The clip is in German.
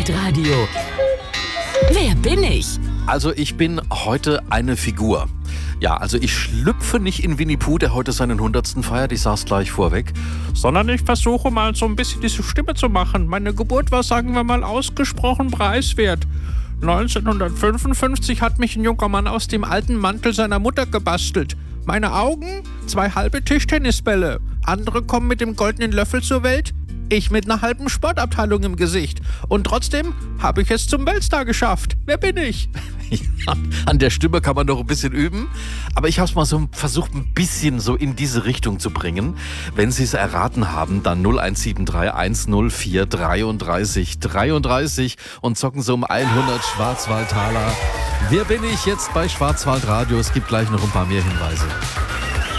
Schwarzwaldradio. Wer bin ich? Also ich bin heute eine Figur. Ja, also ich schlüpfe nicht in Winnie Pooh, der heute seinen 100. feiert, ich sag's gleich vorweg, sondern ich versuche mal so ein bisschen diese Stimme zu machen. Meine Geburt war, sagen wir mal, ausgesprochen preiswert. 1955 hat mich ein junger Mann aus dem alten Mantel seiner Mutter gebastelt. Meine Augen? 2 halbe Tischtennisbälle. Andere kommen mit dem goldenen Löffel zur Welt. Ich mit einer halben Sportabteilung im Gesicht. Und trotzdem habe ich es zum Weltstar geschafft. Wer bin ich? Ja, an der Stimme kann man noch ein bisschen üben. Aber ich habe es mal so versucht, ein bisschen so in diese Richtung zu bringen. Wenn Sie es erraten haben, dann 0173 104 33 33 und zocken so um 100 Schwarzwaldtaler. Wer bin ich jetzt bei Schwarzwaldradio? Es gibt gleich noch ein paar mehr Hinweise.